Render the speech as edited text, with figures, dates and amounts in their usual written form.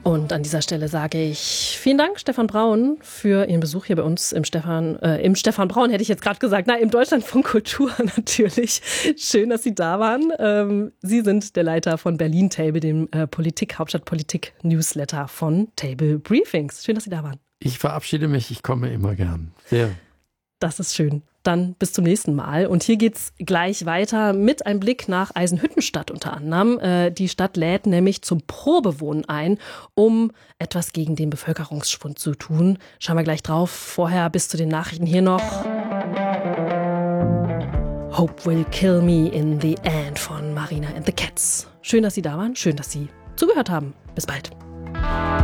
Und an dieser Stelle sage ich vielen Dank, Stefan Braun, für Ihren Besuch hier bei uns im Stefan Braun, hätte ich jetzt gerade gesagt, im Deutschlandfunk Kultur natürlich. Schön, dass Sie da waren. Sie sind der Leiter von Berlin Table, dem Hauptstadtpolitik-Newsletter von Table Briefings. Schön, dass Sie da waren. Ich verabschiede mich, ich komme immer gern. Sehr. Das ist schön. Dann bis zum nächsten Mal. Und hier geht's gleich weiter mit einem Blick nach Eisenhüttenstadt unter anderem. Die Stadt lädt nämlich zum Probewohnen ein, um etwas gegen den Bevölkerungsschwund zu tun. Schauen wir gleich drauf. Vorher bis zu den Nachrichten hier noch Hope Will Kill Me in the End von Marina and the Cats. Schön, dass Sie da waren. Schön, dass Sie zugehört haben. Bis bald.